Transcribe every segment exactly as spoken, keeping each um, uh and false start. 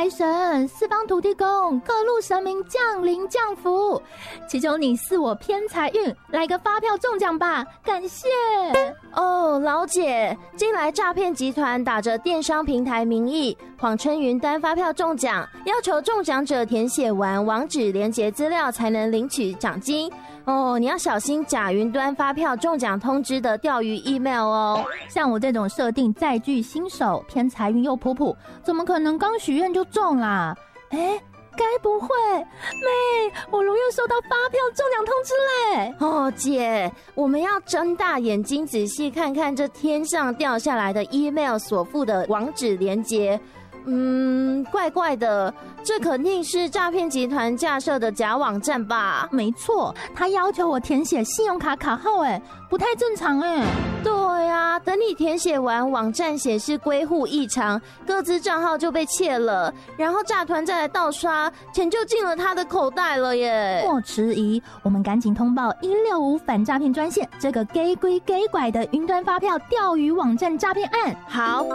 财神、四方土地公、各路神明降临降福，祈求你赐我偏财运，来个发票中奖吧，感谢。 哦，老姐，近来诈骗集团打着电商平台名义，谎称云端发票中奖，要求中奖者填写完网址连结资料才能领取奖金。哦，你要小心假云端发票中奖通知的钓鱼 email 哦。 像我这种设定载具新手，偏财运又普普，怎么可能刚许愿就中啦？哎，该不会，妹，我如愿收到发票中奖通知嘞！ 哦，姐，我们要睁大眼睛仔细看看这天上掉下来的 email 所附的网址连结。嗯，怪怪的，这肯定是诈骗集团架设的假网站吧？ 没错，他要求我填写信用卡卡号，哎，不太正常哎。 对啊，等你填写完，网站显示归户异常，各自账号就被窃了，然后诈团再来盗刷，钱就进了他的口袋了耶。 莫迟疑，我们赶紧通报一六五反诈骗专线，这个给鬼给拐的云端发票钓鱼网站诈骗案。 好。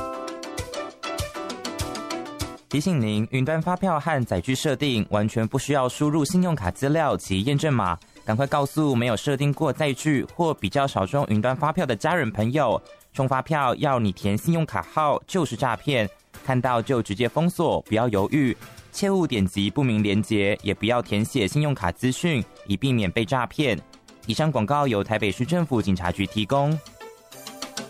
提醒您，云端发票和载具设定完全不需要输入信用卡资料及验证码，赶快告诉没有设定过载具或比较少中云端发票的家人朋友，中发票要你填信用卡号就是诈骗，看到就直接封锁，不要犹豫，切勿点击不明连结，也不要填写信用卡资讯，以避免被诈骗。以上广告由台北市政府警察局提供。